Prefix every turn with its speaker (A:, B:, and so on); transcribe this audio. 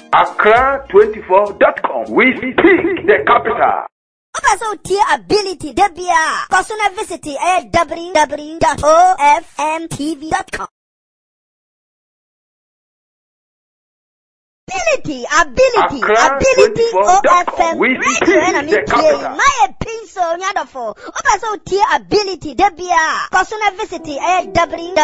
A: Accra24.com. We speak the capital.
B: Also, tier ability, Debia. Personal visit at www.ofmtv.com. Ability, OFM, radio enemy play, my pencil, yadafo. Also, tier ability, Debia. Personal visit at www.